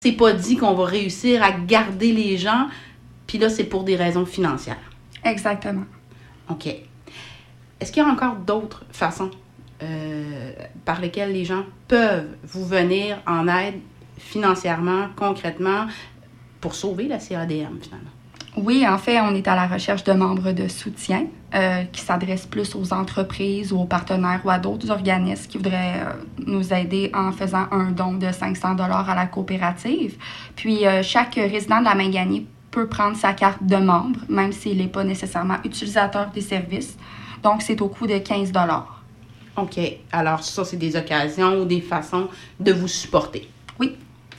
C'est pas dit qu'on va réussir à garder les gens, puis là, c'est pour des raisons financières. Exactement. OK. Est-ce qu'il y a encore d'autres façons par lesquelles les gens peuvent vous venir en aide financièrement, concrètement, pour sauver la CADM, finalement? Oui, en fait, on est à la recherche de membres de soutien qui s'adressent plus aux entreprises ou aux partenaires ou à d'autres organismes qui voudraient nous aider en faisant un don de 500 $ à la coopérative. Puis, chaque résident de la Mingani peut prendre sa carte de membre, même s'il n'est pas nécessairement utilisateur des services. Donc, c'est au coût de 15 $. OK. Alors, ça, c'est des occasions ou des façons de vous supporter. Oui.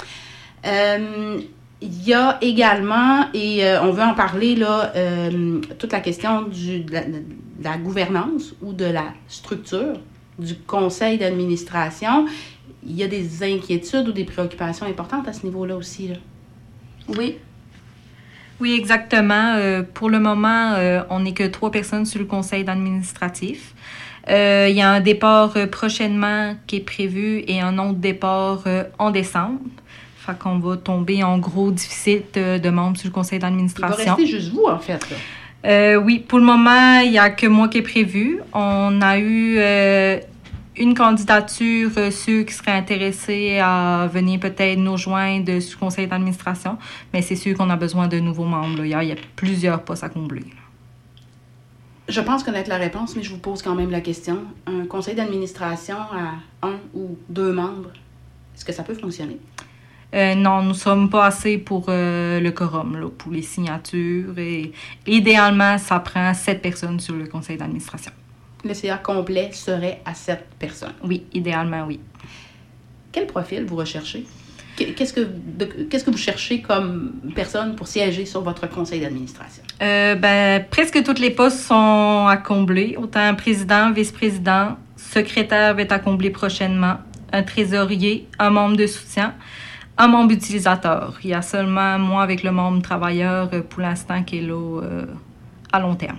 Il y a également, et on veut en parler, là, toute la question de la gouvernance ou de la structure du conseil d'administration. Il y a des inquiétudes ou des préoccupations importantes à ce niveau-là aussi, là. Oui. Oui, exactement. Pour le moment, on n'est que 3 personnes sur le conseil administratif. Il y a un départ prochainement qui est prévu et un autre départ en décembre. Fait qu'on va tomber en gros déficit de membres sur le conseil d'administration. Il va rester juste vous, en fait, là. Oui, pour le moment, il n'y a que moi qui est prévu. On a eu une candidature, ceux qui seraient intéressés à venir peut-être nous joindre sur le conseil d'administration, mais c'est sûr qu'on a besoin de nouveaux membres. Là. Il y a plusieurs postes à combler. Je pense connaître la réponse, mais je vous pose quand même la question. Un conseil d'administration à 1 ou 2 membres, est-ce que ça peut fonctionner? Non, nous ne sommes pas assez pour le quorum, là, pour les signatures. Et idéalement, ça prend 7 personnes sur le conseil d'administration. Le CA complet serait à 7 personnes. Oui, idéalement, oui. Quel profil vous recherchez? Qu'est-ce que vous cherchez comme personne pour siéger sur votre conseil d'administration? Presque tous les postes sont à combler. Autant président, vice-président, secrétaire va être à combler prochainement, un trésorier, un membre de soutien, un membre utilisateur. Il y a seulement moi avec le membre travailleur pour l'instant qui est là à long terme.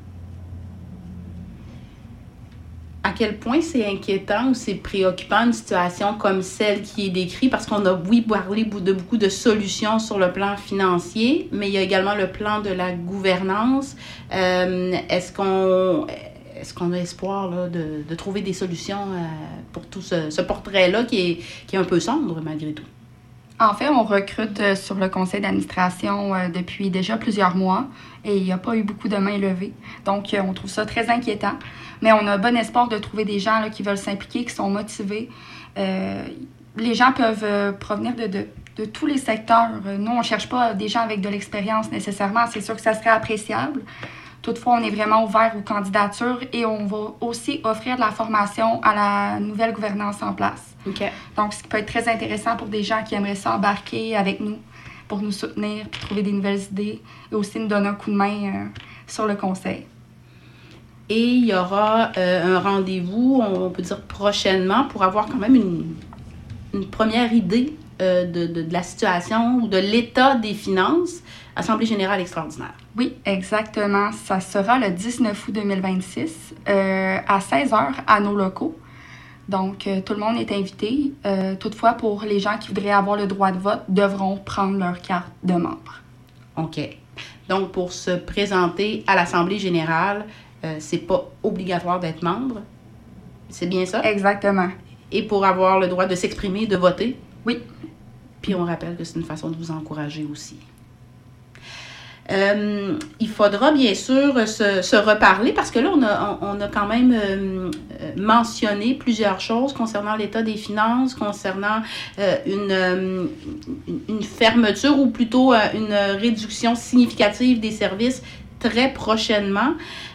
À quel point c'est inquiétant ou c'est préoccupant une situation comme celle qui est décrite? Parce qu'on a, oui, parlé de beaucoup de solutions sur le plan financier, mais il y a également le plan de la gouvernance. Est-ce qu'on a espoir là, de trouver des solutions pour tout ce portrait-là qui est un peu sombre malgré tout? En fait, on recrute sur le conseil d'administration depuis déjà plusieurs mois et il n'y a pas eu beaucoup de mains levées. Donc, on trouve ça très inquiétant. Mais on a bon espoir de trouver des gens là, qui veulent s'impliquer, qui sont motivés. Les gens peuvent provenir de tous les secteurs. Nous, on ne cherche pas des gens avec de l'expérience nécessairement. C'est sûr que ça serait appréciable. Toutefois, on est vraiment ouvert aux candidatures et on va aussi offrir de la formation à la nouvelle gouvernance en place. Okay. Donc, ce qui peut être très intéressant pour des gens qui aimeraient s'embarquer avec nous pour nous soutenir puis trouver des nouvelles idées et aussi nous donner un coup de main sur le conseil. Et il y aura un rendez-vous, on peut dire prochainement, pour avoir quand même une première idée de la situation ou de l'état des finances. Assemblée générale extraordinaire. Oui, exactement. Ça sera le 19 août 2026 à 16h à nos locaux. Donc, tout le monde est invité. Toutefois, pour les gens qui voudraient avoir le droit de vote, devront prendre leur carte de membre. OK. Donc, pour se présenter à l'Assemblée générale, c'est pas obligatoire d'être membre. C'est bien ça? Exactement. Et pour avoir le droit de s'exprimer, de voter? Oui. Puis on rappelle que c'est une façon de vous encourager aussi. Il faudra bien sûr se reparler parce que là, on a quand même mentionné plusieurs choses concernant l'état des finances, concernant une fermeture ou plutôt une réduction significative des services très prochainement.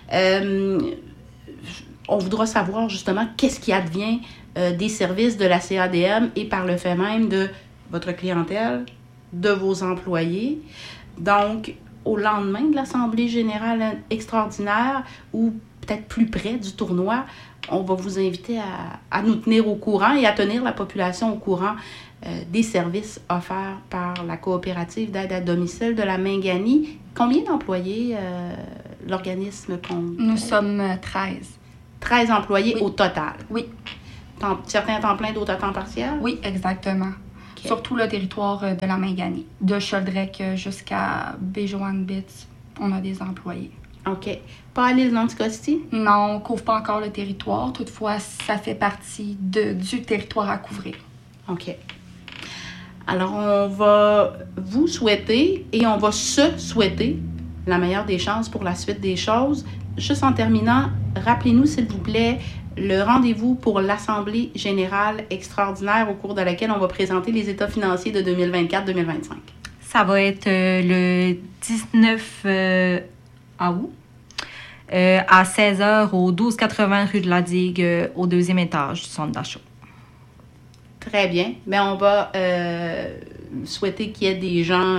On voudra savoir justement qu'est-ce qui advient des services de la CADM et par le fait même de votre clientèle, de vos employés. Donc, au lendemain de l'Assemblée générale extraordinaire ou peut-être plus près du tournoi, on va vous inviter à nous tenir au courant et à tenir la population au courant des services offerts par la coopérative d'aide à domicile de la Mingani. Combien d'employés l'organisme compte? Nous sommes 13. 13 employés oui. Au total? Oui. Certains à temps plein, d'autres à temps partiel? Oui, exactement. Surtout le territoire de la Mingani. De Choldrec jusqu'à Béjoan-Bitz, on a des employés. OK. Pas à l'île d'Anticosti? Non, on ne couvre pas encore le territoire. Toutefois, ça fait partie du territoire à couvrir. OK. Alors, on va vous souhaiter et on va se souhaiter la meilleure des chances pour la suite des choses. Juste en terminant, rappelez-nous, s'il vous plaît, le rendez-vous pour l'Assemblée générale extraordinaire au cours de laquelle on va présenter les états financiers de 2024-2025. Ça va être le 19 août à 16h au 1280 rue de la Digue, au 2e étage du centre d'achat. Très bien. Bien, on va souhaiter qu'il y ait des gens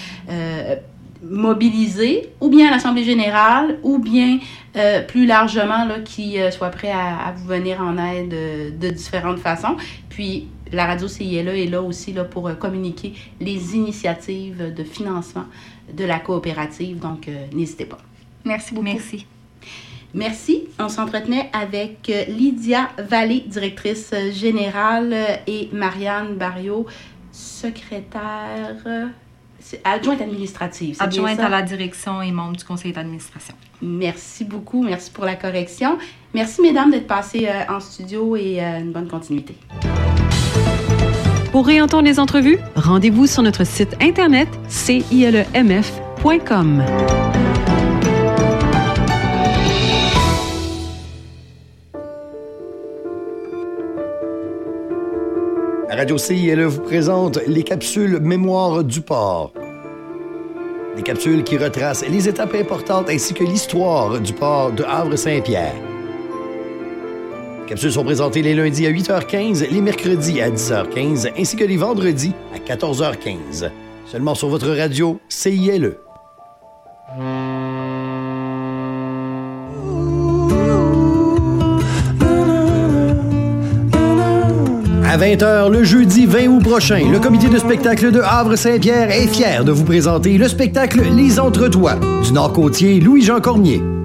mobilisés, ou bien à l'Assemblée générale, ou bien plus largement là, qui soient prêts à vous venir en aide de différentes façons. Puis, la radio CILE est là aussi là, pour communiquer les initiatives de financement de la coopérative. Donc, n'hésitez pas. Merci beaucoup. Merci. Merci. On s'entretenait avec Lydia Vallée, directrice générale, et Marianne Barriot, secrétaire, adjointe administrative. Adjointe à la direction et membre du conseil d'administration. Merci beaucoup. Merci pour la correction. Merci, mesdames, d'être passées en studio et une bonne continuité. Pour réentendre les entrevues, rendez-vous sur notre site internet cilemf.com. Radio CILE vous présente les capsules Mémoire du port. Des capsules qui retracent les étapes importantes ainsi que l'histoire du port de Havre-Saint-Pierre. Les capsules sont présentées les lundis à 8h15, les mercredis à 10h15 ainsi que les vendredis à 14h15. Seulement sur votre radio CILE. À 20h, le jeudi 20 août prochain, le comité de spectacle de Havre-Saint-Pierre est fier de vous présenter le spectacle Les Entretoits du Nord-Côtier Louis-Jean Cormier.